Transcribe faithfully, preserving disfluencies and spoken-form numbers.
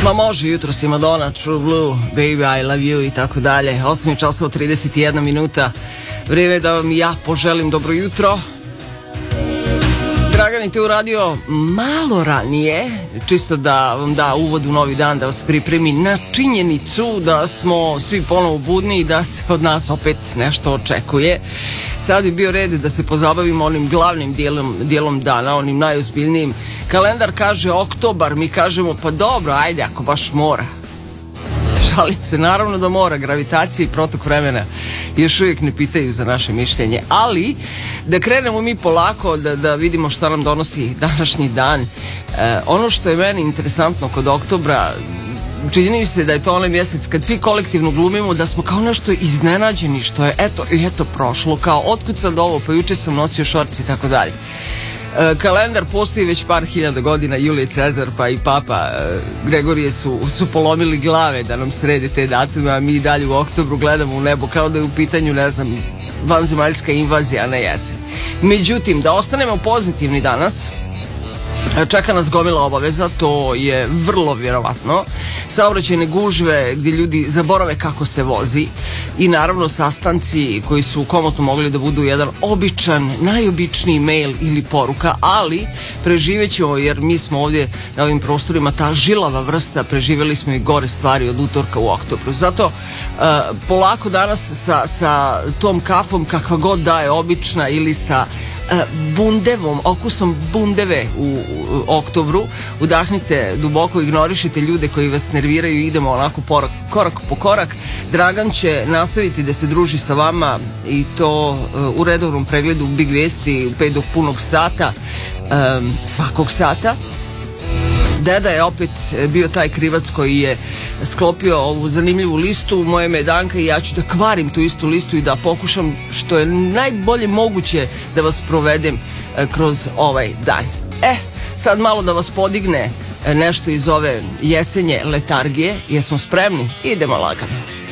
Ma može, jutro si Madonna, True Blue, Baby I Love You i tako dalje. osam časova trideset jedna minuta. Vrijeme da vam ja poželim dobro jutro. Dragan je te uradio malo ranije, čisto da vam da uvod u novi dan, da vas pripremi na činjenicu da smo svi ponovo budni i da se od nas opet nešto očekuje. Sad bi bio red da se pozabavimo onim glavnim dijelom, dijelom dana, onim najozbiljnijim. Kalendar kaže oktobar, mi kažemo pa dobro, ajde ako baš mora. Šalim se, naravno da mora, gravitacija i protok vremena još uvijek ne pitaju za naše mišljenje, ali da krenemo mi polako, da, da vidimo šta nam donosi današnji dan. E, ono što je meni interesantno kod oktobra, čini mi se da je to onaj mjesec kad svi kolektivno glumimo da smo kao nešto iznenađeni što je eto ljeto prošlo, kao otkud sad ovo, pa juče sam nosio šorci i tako dalje. Kalendar postoji već par hiljada godina, Julije Cezar pa i Papa Gregorije su, su polomili glave da nam srede te datume, a mi i dalje u oktobru gledamo u nebo kao da je u pitanju, ne znam, vanzemaljska invazija na jesen. Međutim, da ostanemo pozitivni danas, čeka nas gomila obaveza, to je vrlo vjerovatno. Saobraćajne gužve gdje ljudi zaborave kako se vozi i naravno sastanci koji su komotno mogli da budu jedan običan, najobičniji mail ili poruka, ali preživjet ćemo jer mi smo ovdje na ovim prostorima ta žilava vrsta, preživjeli smo i gore stvari od utorka u oktobru. Zato uh, polako danas sa, sa tom kafom kakva god da je obična ili sa bundevom, okusom bundeve u, u oktobru, udahnite duboko, ignorišite ljude koji vas nerviraju i idemo onako porak, korak po korak. Dragan će nastaviti da se druži sa vama i to uh, u redovnom pregledu Big Vesti u pet do punog sata, um, svakog sata. Deda je opet bio taj krivac koji je sklopio ovu zanimljivu listu. Moje ime je Danka i ja ću da kvarim tu istu listu i da pokušam što je najbolje moguće da vas provedem kroz ovaj dan. E, sad malo da vas podigne nešto iz ove jesenje letargije. Jesmo spremni? Idemo lagano.